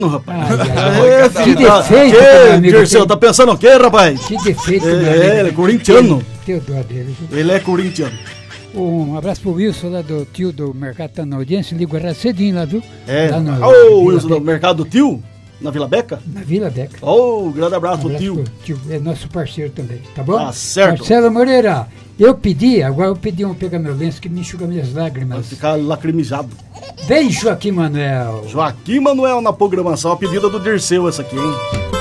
rapaz. Que defeito, meu amigo. Dirceu, tá pensando o quê, rapaz? Que defeito, meu amigo. Ele é corintiano. Teu dó dele. Ele é corintiano. Um abraço pro Wilson lá do tio do Mercado, tá na audiência, ligo era cedinho lá, viu? É. Lá no Ô, Wilson, do Mercado do Tio? Na Vila Beca? Na Vila Beca. Grande abraço pro tio. Pro tio. É nosso parceiro também, tá bom? Tá certo. Marcelo Moreira, agora eu pedi pegar meu lenço que me enxuga minhas lágrimas. Vai ficar lacrimizado. Vem, Joaquim Manuel. Joaquim Manuel na programação, a pedida do Dirceu essa aqui, hein?